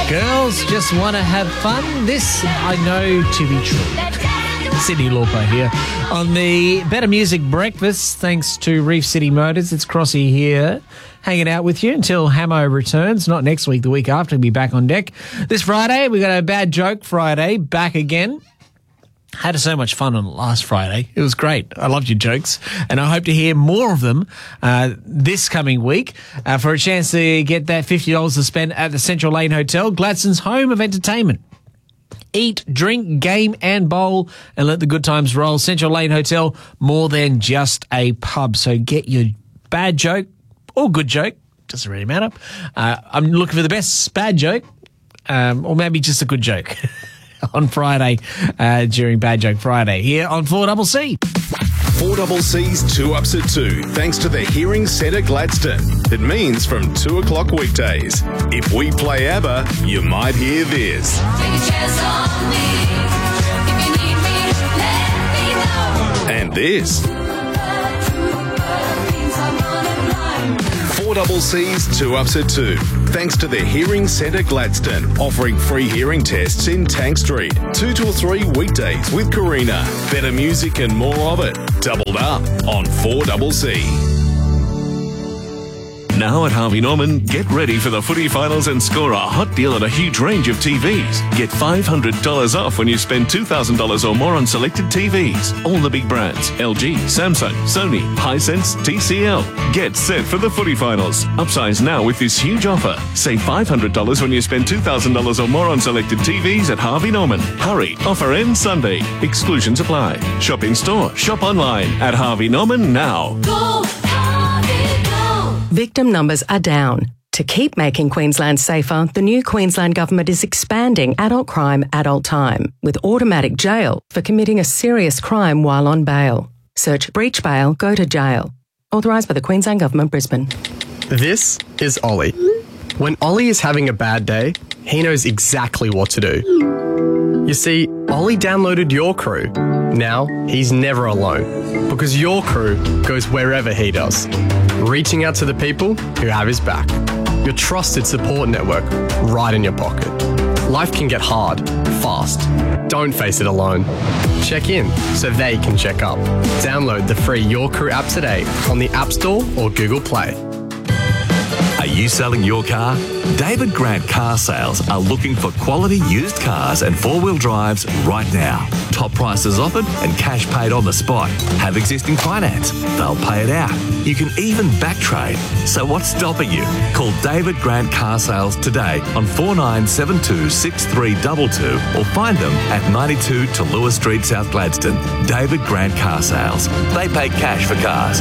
Girls just want to have fun. This I know to be true. Sydney Lauper here on the Better Music Breakfast, thanks to Reef City Motors. It's Crossy here, hanging out with you until Hamo returns. Not next week, the week after. He'll be back on deck. This Friday, we got a Bad Joke Friday, back again. Had so much fun on last Friday. It was great. I loved your jokes, and I hope to hear more of them this coming week for a chance to get that $50 to spend at the Central Lane Hotel, Gladstone's home of entertainment. Eat, drink, game and bowl, and let the good times roll. Central Lane Hotel, more than just a pub. So get your bad joke or good joke, doesn't really matter. I'm looking for the best bad joke, or maybe just a good joke. On Friday, during Bad Joke Friday, here on 4CC. 4CC's 2 Ups at 2, thanks to the Hearing Centre Gladstone. It means from 2 o'clock weekdays. If we play ABBA, you might hear this. Take a chance on me. If you need me, let me know. And this. 4CC's 2 Ups at 2, thanks to the Hearing Centre Gladstone, offering free hearing tests in Tank Street. 2 till 3 weekdays with Karina. Better music and more of it. Doubled up on 4CC. Now at Harvey Norman, get ready for the footy finals and score a hot deal on a huge range of TVs. Get $500 off when you spend $2,000 or more on selected TVs. All the big brands: LG, Samsung, Sony, Hisense, TCL. Get set for the footy finals. Upsize now with this huge offer. Save $500 when you spend $2,000 or more on selected TVs at Harvey Norman. Hurry, offer ends Sunday. Exclusions apply. Shop in store, shop online at Harvey Norman now. Go, Harvey, go. Victim numbers are down. To keep making Queensland safer, the new Queensland Government is expanding adult crime, adult time, with automatic jail for committing a serious crime while on bail. Search breach bail, go to jail. Authorised by the Queensland Government, Brisbane. This is Ollie. When Ollie is having a bad day, he knows exactly what to do. You see, Ollie downloaded Your Crew. Now, he's never alone, because Your Crew goes wherever he does, reaching out to the people who have his back. Your trusted support network right in your pocket. Life can get hard, fast. Don't face it alone. Check in so they can check up. Download the free Your Crew app today on the App Store or Google Play. Are you selling your car? David Grant Car Sales are looking for quality used cars and four-wheel drives right now. Top prices offered and cash paid on the spot. Have existing finance? They'll pay it out. You can even back trade. So what's stopping you? Call David Grant Car Sales today on 4972 6322 or find them at 92 to Lewis Street, South Gladstone. David Grant Car Sales. They pay cash for cars.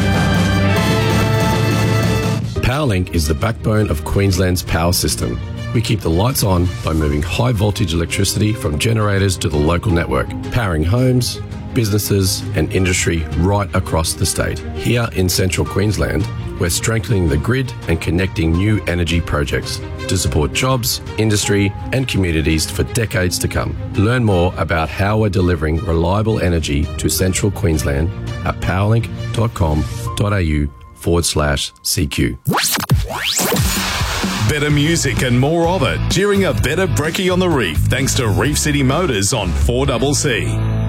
Powerlink is the backbone of Queensland's power system. We keep the lights on by moving high voltage electricity from generators to the local network, powering homes, businesses and industry right across the state. Here in central Queensland, we're strengthening the grid and connecting new energy projects to support jobs, industry and communities for decades to come. Learn more about how we're delivering reliable energy to central Queensland at powerlink.com.au/CQ. Better music and more of it during a better brekkie on the reef, thanks to Reef City Motors on 4CC.